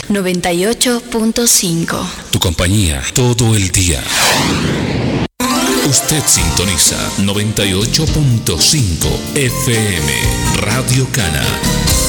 98.5. Tu compañía todo el día. Usted sintoniza 98.5 FM Radio Cana.